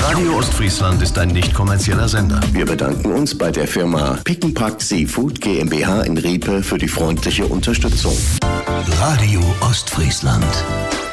Radio Ostfriesland ist ein nicht kommerzieller Sender. Wir bedanken uns bei der Firma Pick n Pack Seafood GmbH in Riepe für die freundliche Unterstützung. Radio Ostfriesland.